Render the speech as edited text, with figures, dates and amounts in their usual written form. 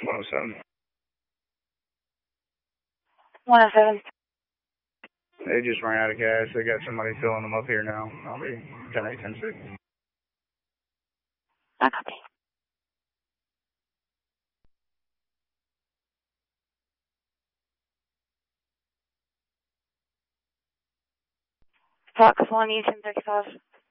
107. 107. They just ran out of gas. They got somebody filling them up here now. I'll be 10-8, 10-6. I copy. Fox 1, Eastern 35.